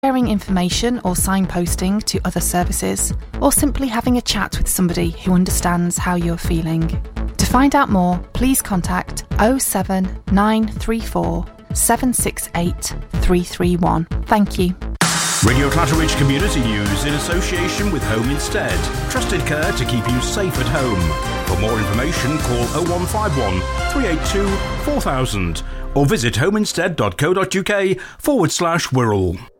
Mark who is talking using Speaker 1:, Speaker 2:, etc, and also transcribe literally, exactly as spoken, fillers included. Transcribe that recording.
Speaker 1: sharing information or signposting to other services, or simply having a chat with somebody who understands how you're feeling. To find out more, please contact oh seven nine three four seven six eight three three one. Thank you.
Speaker 2: Radio Clatteridge Community News in association with Home Instead. Trusted care to keep you safe at home. For more information, call oh one five one, three eight two, four thousand or visit homeinstead.co.uk forward slash Wirral.